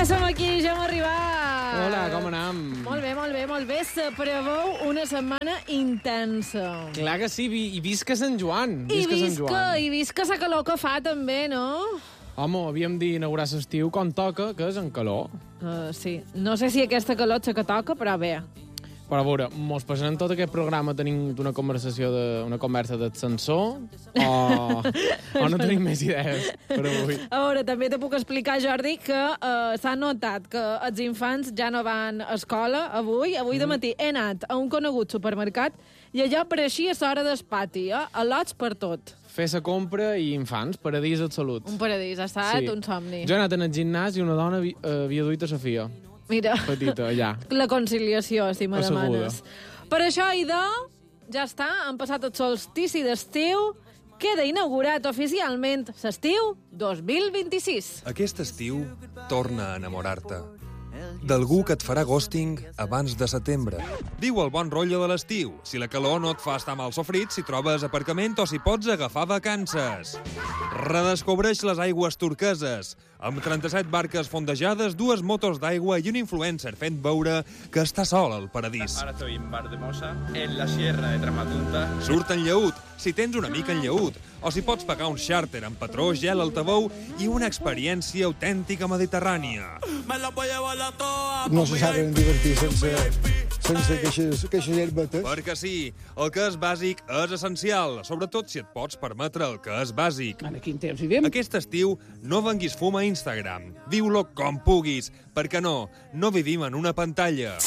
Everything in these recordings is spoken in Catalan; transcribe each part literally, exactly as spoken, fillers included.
Ja som aquí, ja hem arribat. Hola, com anem? Molt bé, molt bé, molt bé. Se preveu una setmana intensa. Clar que sí, i visca Sant Joan. I Visca Sant visca, Joan. i visca la calor que fa també, no? Home, havíem d'inaugurar l'estiu quan toca, que és en calor. Uh, sí, no sé si aquesta calor és la que toca, però bé. Però a veure, mos passarem tot aquest programa tenint una conversació de, una conversa d'ascensor o, o no tenim més idees per avui? A veure, també te puc explicar, Jordi, que uh, s'ha notat que els infants ja no van a escola avui. Avui de matí he anat a un conegut supermercat i allò pareixia l'hora del pati, eh? Al·lots per tot. Fer la compra i infants, paradís absolut. Un paradís, ha estat Sí. un somni. Jo he anat en el gimnàs i una dona vi, uh, havia duit a Sofia. Mira, Petita, allà. la conciliació, si me Asseguda. demanes. Per això, idò, ja està, han passat el solstici d'estiu, queda inaugurat oficialment l'estiu dos mil vint-i-sis. Aquest estiu, torna a enamorar-te. D'algú que et farà ghosting abans de setembre. Viu el bon rotllo de l'estiu. Si la calor no et fa estar mal sofrit, si trobes aparcament o si pots agafar vacances. Redescobreix les aigües turqueses. Amb trenta-set barques fondejades, dues motos d'aigua i un influencer fent veure que està sol al paradís. Ahora estoy en Bardemosa, en la sierra de Tramatunta. Surt en Lleut, si tens un amic en Lleut, o si pots pagar un xàrter amb patró, gel, altaveu i una experiència autèntica mediterrània. No se saben divertir sense, sense queixes, queixes herbetes. Perquè sí, el que és bàsic és essencial, sobretot si et pots permetre el que és bàsic. Ara, quin temps vivim? Aquest estiu no venguis fum a Instagram. Viu-lo com puguis, perquè no, no vivim en una pantalla.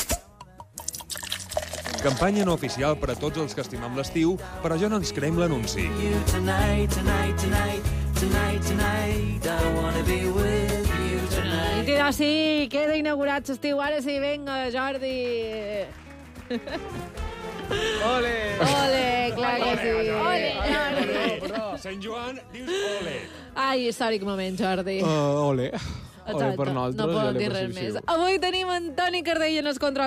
Campanya no oficial per a tots els que estimam l'estiu, però jo no ens creiem l'anunci. I dirà, sí, queda inaugurat l'estiu, ara sí, vinga, Jordi. Ole! Ole, clar que sí. Ole, Perdó, perdó, Sant Joan, dius ole. Ai, històric moment, Jordi. Uh, ole. Ole Exacte, per nosaltres. no podem ole dir per res si més. siu. Avui tenim Antoni Cardell en els controls